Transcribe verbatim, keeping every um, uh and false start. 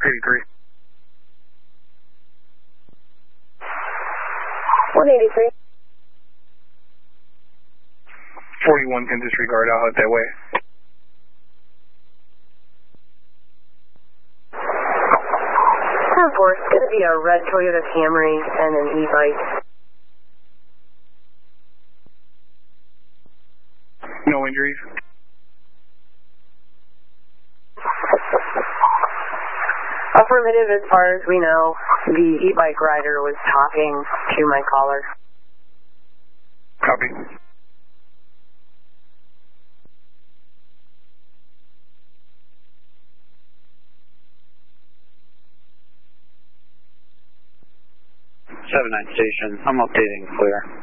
eighty-three. one eighty-three. forty-one can disregard, I'll head that way. ten four, it's going to be a red Toyota Camry and an e-bike. No injuries? Affirmative, as far as we know. The e-bike rider was talking to my caller. Copy. seven nine station, I'm updating clear.